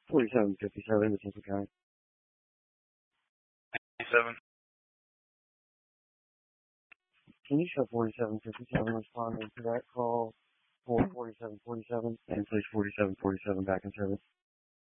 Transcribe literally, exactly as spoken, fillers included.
forty-seven fifty-seven, this is the guy. Seven. Can you show forty-seven fifty-seven responding to that call for forty-seven forty-seven and place forty-seven forty-seven back in service?